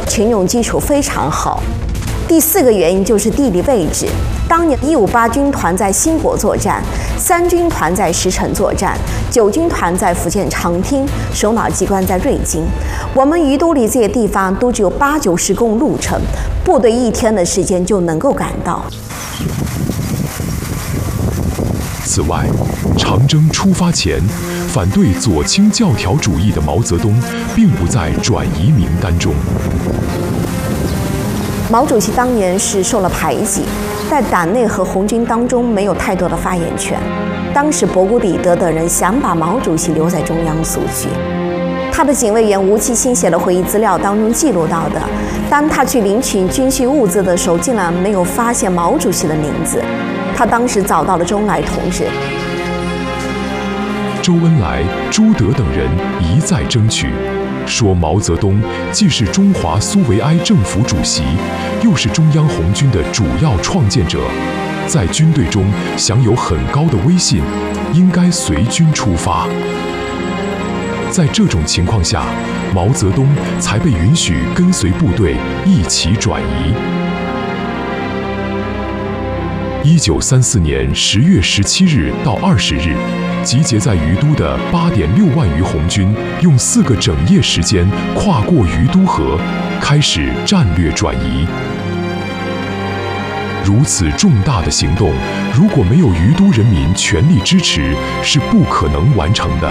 群勇基础非常好。第4个原因就是地理位置。当年158军团在兴国作战，3军团在石城作战，9军团在福建长汀，首脑机关在瑞金。我们于都离这些地方都只有80-90公路程，部队1天的时间就能够赶到。 此外，长征出发前，反对左倾教条主义的毛泽东并不在转移名单中。 毛主席当年是受了排挤，在党内和红军当中没有太多的发言权。当时博古里德等人想把毛主席留在中央苏区。他的警卫员吴其新写的回忆资料当中记录到的，当他去领取军需物资的时候，竟然没有发现毛主席的名字。他当时找到了周恩来同志。 周恩来、朱德等人一再争取，说毛泽东既是中华苏维埃政府主席，又是中央红军的主要创建者，在军队中享有很高的威信，应该随军出发。在这种情况下，毛泽东才被允许跟随部队一起转移。1934年10月17日到20日，集结在于都的8.6万余红军，用4个整夜时间跨过于都河，开始战略转移。如此重大的行动，如果没有于都人民全力支持，是不可能完成的。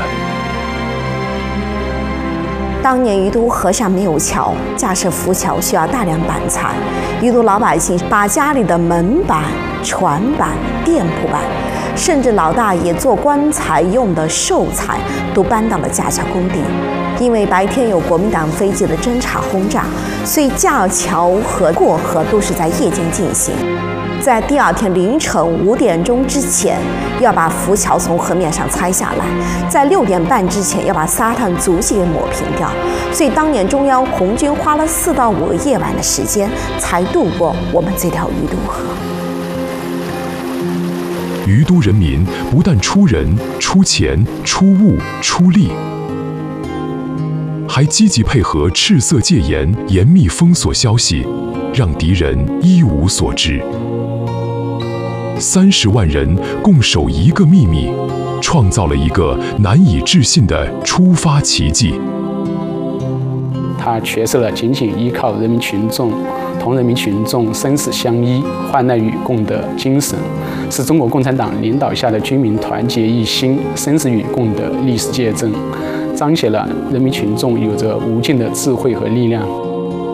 当年于都河上没有桥，架设浮桥需要大量板材，于都老百姓把家里的门板、船板、店铺板，甚至老大爷做棺材用的寿材都搬到了架桥工地。因为白天有国民党飞机的侦察轰炸，所以架桥和过河都是在夜间进行。在第2天凌晨5点钟之前，要把浮桥从河面上拆下来；在6点半之前，要把沙滩足迹给抹平掉。所以当年中央红军花了4到5个夜晚的时间，才渡过我们这条于都河。 于都人民不但出人、出钱、出物、出力，还积极配合赤色戒严，严密封锁消息，让敌人一无所知。30万人共守一个秘密，创造了一个难以置信的出发奇迹。 他缺失了仅仅依靠人民群众同人民群众生死相依、患难与共的精神，是中国共产党领导下的军民团结一心、生死与共的历史见证，彰显了人民群众有着无尽的智慧和力量。